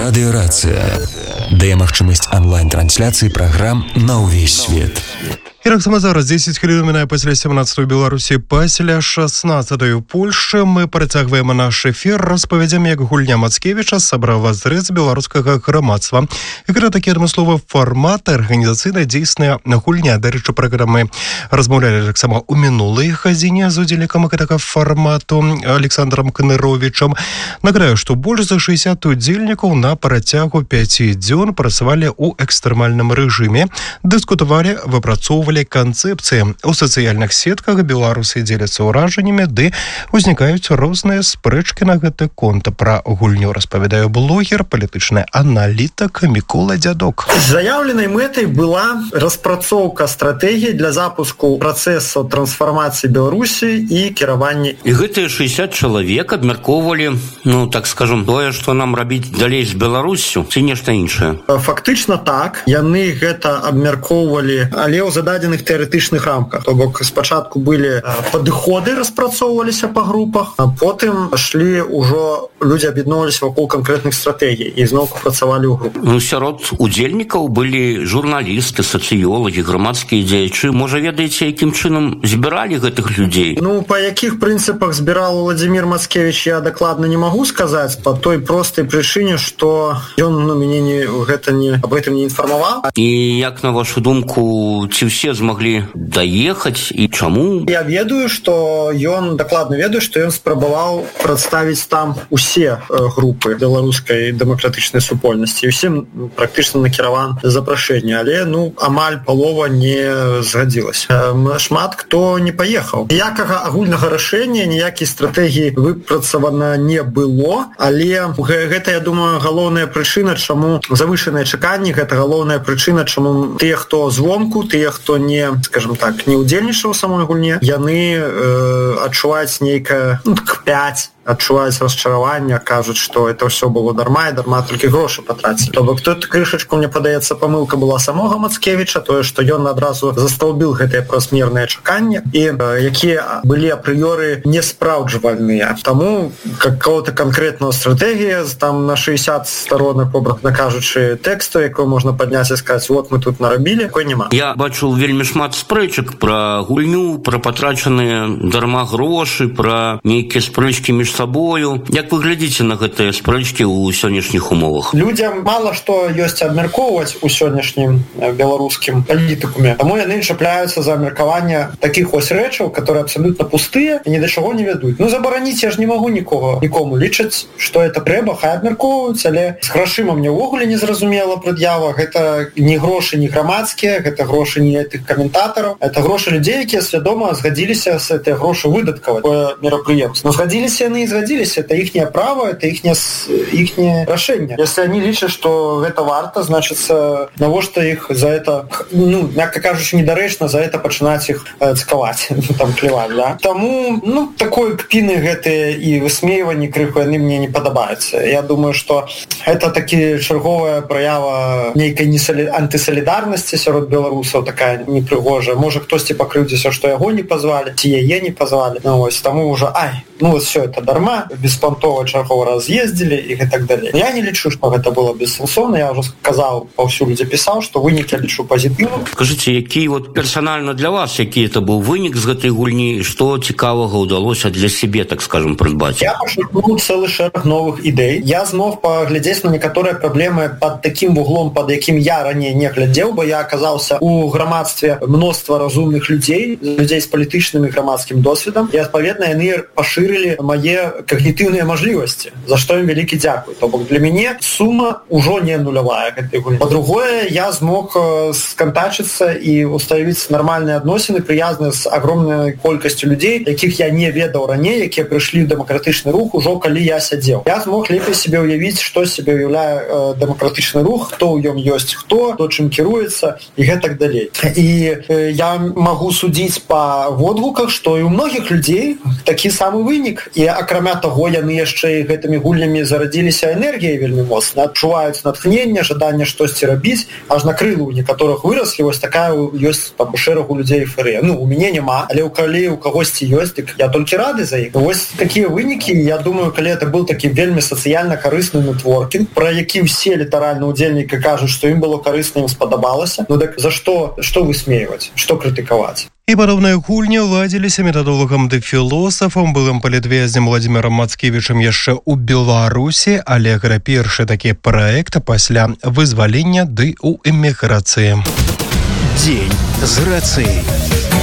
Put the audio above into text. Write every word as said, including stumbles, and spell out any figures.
Радыёрацыя дае магчымасць онлайн-трансляцыі праграм на ўвесь свет. І таксама зараз дзесяць хвілін мінае пасля сямнаццатай у Беларусі, пасля шаснаццатай у Польшчы. Мы працягваем наш эфір, распавядзем, як гульня Мацкевіча сабрала зрэз беларускага грамадства. І гэта такі адмысловы фармат арганізацыйна дзейсная гульня. Дарэчы, праграмы размаўлялі таксама ў мінулай гадзіне з удзельнікам гэтага фармату Александром Кныровічам. Нагадаю, што больш за шэсцьдзесят удзельнікаў на працягу пяці дзён працавалі ў экстрэмальным рэжыме, дыскутавалі, выпрацоўвалі канцэпцыі. У сацыяльных сетках беларусы дзеляцца ўражаннямі, ды узнікаюць розныя спрэчкі на гэты конт. Пра гульню распавядае блогер, палітычны аналітык Мікола Дзядок. Заяўленай мэтай была распрацоўка стратэгіі для запуску працэсу трансфармацыі Беларусі і кіравання. І гэтыя шэсцьдесят чалавек абмяркоўвалі, ну, так скажем, тое, што нам рабіць далей з Беларуссю, ці нешта іншае? Фактычна так. Яны гэта абмяркоўвалі, але ў зададзеных тэарэтычных рамках. То бок спачатку былі падыходы, распрацоўваліся па групах, а потым шлі ўжо людзі аб'ядноўваліся вакол канкрэтных стратэгій і зноўку працавалі ў групах. Ну, сярод удзельнікаў былі журналісты, сацыёлагі, грамадскія дзеячы. Можа, ведаеце, якім чынам збіралі гэтых людзей? Ну, па якіх прынцыпах збіраў Владзімір Мацкевіч, я дакладна не магу сказаць, па той простай прычыне, што ён, ну, мяне не, гэта не, аб гэтым не інфармаваў. І як, на вашу думку, ці ўсе змаглі даехаць і чаму? Я ведаю, што ён, дакладна ведаю, што ён спрабаваў прадставіць там усе групы беларускай дэмакратычнай супольнасці. І ўсім практычна накіраван запрашэнне, але, ну, амаль палова не згадзілася. Шмат хто не паехаў. Ніякага агульнага рашэння, ніякай стратэгіі выпрацавана не было, але гэта, я думаю, галоўная прычына, чаму завышаныя чаканні, гэта галоўная прычына, чаму тыя, хто звонку, тыя, хто не, скажем так, не удзельнічаў у самой гульне, яны э, адчуваюць нейкае, ну, так, пяць, адчуваюць расчараванне, кажуць, што это ўсё было дарма, і дарма толькі грошы патрацілі. То бок тут крышачку, мне падаецца, памылка была самога Мацкевіча, тое, што ён адразу засталбіл гэтыя празмерныя чаканні, і э, якія былі апрыёры неспраўджвальныя. Таму какого-то канкрэтного стратэгія, там на шэсцьдесят сторонак, образна кажучы, тэксту, якую можна падняць і сказаць, вот мы тут нарабілі, такой няма. Я бачыў вельмі шмат спрэчак пра гульню, пра патрачаныя дарма грошы, пра нейкія спрэчкі між сабою. Як вы глядзіце на гэтыя спрэчкі ў сённяшніх умовах? Людзям мала што ёсць абмяркоўваць у сённяшнім беларускім палітыкуме. Таму яны чапляюцца за абмеркаванне такіх вось рэчаў, которые абсалютна пустыя і ні да чаго не вядуць. Ну, забараніць я ж не магу нікога, нікому лічыць, што это трэба, хай абмяркоўваюць, але з грашыма мне ўвогуле не зразумела прад'ява. Гэта не грошы, не грамадскія, гэта грошы не тых каментатараў, это грошы людзей, якія свядома згадзіліся з гэтыя грошы выдаткаваць мерапрыемства. Но згадзіліся яны і згадзіліся, это іхняе права, это іхняе іхняе рашэнне. Если они лічаць, што гэта варта, значыцца, навошта іх за это, ну, мякка кажучы, недарэчна за это пачынаць іх э, цкаваць, там клеваць, да? Таму, ну, такой кпіны гэтыя і высмейванні крыху яны мне не падабаюцца. Я думаю, што гэта такі чарговая праява нейкай антысалідарнасці сярод беларусаў, такая непрыгожая. Можа, хтосьці пакрыўдзіся, што яго не пазвалі, ці яе не пазвалі. Ну, вось, таму ўжо, ай, ну, вот все это дарма, беспантова чарговы раз ездзілі і так далее. Я не лічу, што гэта было бессэнсоўна. Я ўжо сказаў, паўсюль людзі пісаў, што вынік я лічу пазітыўным. Скажыце, які вот персанальна для вас, які это быў вынік з гэтай гульні, што цікавага ўдалося для сябе, так скажем, прыдбаць? Я пачерпнуў цэлы шэраг новых ідэй. Я змог паглядзець на некаторыя праблемы пад такім вуглом, пад якім я раней не глядзеў, бо я аказаўся у грамадстве мноства разумных людзей, людзей з палітычным і грамадскім досведам, і адпаведна яны пашырылі мае когнітыўныя мажлівасці, за што ім вялікі дзякуй. То бок для мяне сума ўжо не нулявая гэтай гульні. Па-другое, я змог скантачыцца і уставіць нармальныя адносіны, прыязныя з агромнай колькасцю людзей, якіх я не ведаў раней, якія прыйшлі ў дэмакратычны рух ужо калі я сядзеў. Я змог лепей себе ўявіць, што себе ўяўляе э, дэмакратычны рух, хто ў ём ёсць хто, хто чым кіруецца і гэтак далей. І э, я магу судзіць па водгуках, што і ў многіх людзей такі самы вынік вынік, і акрамя таго яны яшчэ і гэтымі гульнямі зарадзіліся энергіяй вельмі моцна, адчуваюць натхненне, жаданне штосьці рабіць, аж накрыла у некаторых выраслі, вось такая ёсць там у шэрагу людзей эйфарыя. Ну, у мяне няма, але ў калі у кагосьці ёсць, дык я толькі рады за іх. Вось такія вынікі, я думаю, калі это быў такі вельмі сацыяльна карысны нетворкінг, пра які ўсе літаральна удзельнікі кажуць, што ім было карысна, ім спадабалася, ну так за што, што высмейваць, што крытыкаваць? І падобныя гульні ладзіліся метадолагам ды філосафам, былым палітвязням Владзімірам Мацкевічам яшчэ ў Беларусі, але гэта першы такі праект пасля вызвалення ды ў эміграцыі. Дзень з рацыяй.